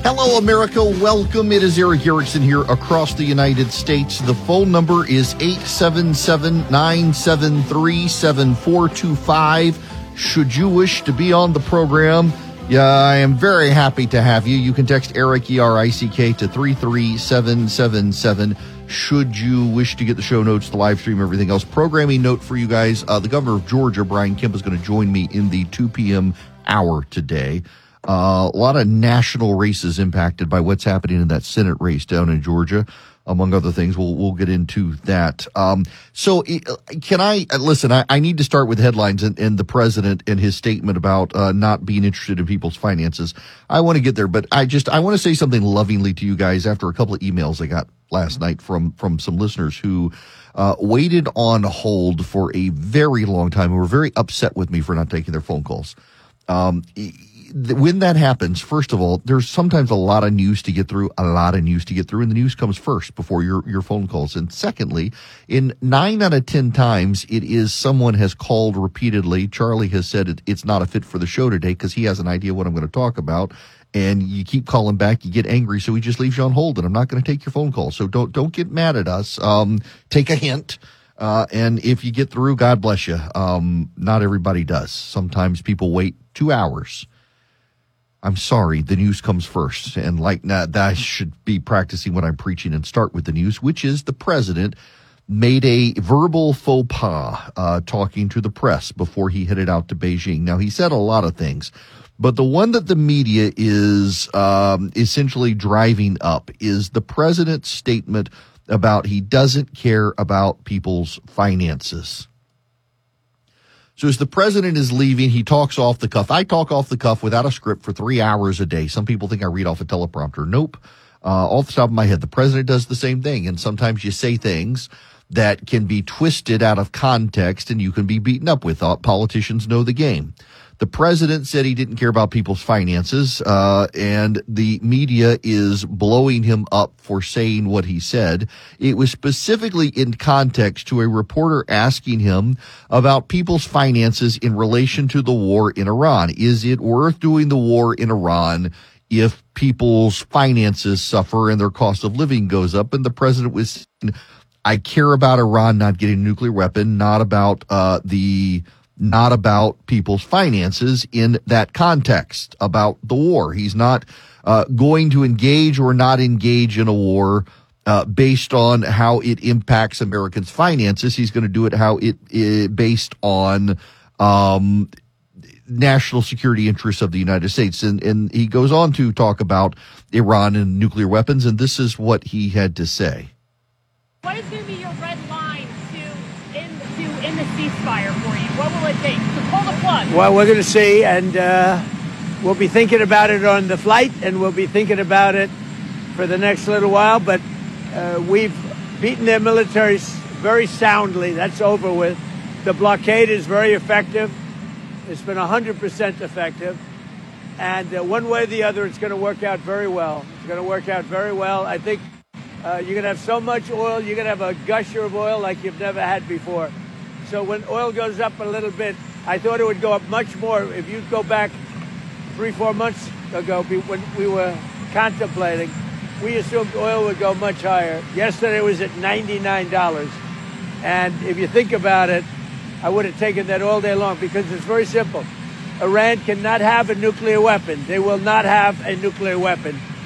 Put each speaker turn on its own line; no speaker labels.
Hello, America. Welcome. It is Erick Erickson here across the United States. The phone number is 877-973-7425. Should you wish to be on the program, I am very happy to have you. You can text Erick, E-R-I-C-K, to 33777. Should you wish to get the show notes, the live stream, everything else. Programming note for you guys. The governor of Georgia, Brian Kemp, is going to join me in the 2 p.m. hour today. A lot of national races impacted by what's happening in that Senate race down in Georgia, among other things. We'll get into that. So can I listen? I need to start with headlines and the president and his statement about not being interested in people's finances. I want to get there, but I want to say something lovingly to you guys after a couple of emails I got last night from some listeners who waited on hold for a very long time and were very upset with me for not taking their phone calls. When that happens, first of all, there's sometimes a lot of news to get through, and the news comes first before your phone calls. And secondly, in 9 out of 10 times, it is someone has called repeatedly. Charlie has said it's not a fit for the show today because he has an idea what I'm going to talk about. And you keep calling back, you get angry, so he just leaves you on hold, and I'm not going to take your phone call. So don't get mad at us. Take a hint. And if you get through, God bless you. Not everybody does. Sometimes people wait 2 hours. I'm sorry, the news comes first. And that I should be practicing what I'm preaching and start with the news, which is the president made a verbal faux pas talking to the press before he headed out to Beijing. Now, he said a lot of things, but the one that the media is essentially driving up is the president's statement about he doesn't care about people's finances. So as the president is leaving, he talks off the cuff. I talk off the cuff without a script for 3 hours a day. Some people think I read off a teleprompter. Nope. Off the top of my head, the president does the same thing. And sometimes you say things that can be twisted out of context and you can be beaten up with. Politicians know the game. The president said he didn't care about people's finances, and the media is blowing him up for saying what he said. It was specifically in context to a reporter asking him about people's finances in relation to the war in Iran. Is it worth doing the war in Iran if people's finances suffer and their cost of living goes up? And the president was saying, I care about Iran not getting a nuclear weapon, not about people's finances in that context about the war. He's not going to engage or not engage in a war based on how it impacts Americans' finances. He's going to do it how it based on national security interests of the United States. And he goes on to talk about Iran and nuclear weapons, and this is what he had to say.
What is going to be your red line to end the ceasefire for you? What will it take to pull the plug?
Well, we're going to see, and we'll be thinking about it on the flight, and we'll be thinking about it for the next little while. But we've beaten their militaries very soundly. That's over with. The blockade is very effective. It's been 100% effective. And one way or the other, it's going to work out very well. It's going to work out very well. I think you're going to have so much oil, you're going to have a gusher of oil like you've never had before. So when oil goes up a little bit, I thought it would go up much more. If you go back 3-4 months ago, when we were contemplating, we assumed oil would go much higher. Yesterday it was at $99. And if you think about it, I would have taken that all day long because it's very simple. Iran cannot have a nuclear weapon. They will not have a nuclear weapon.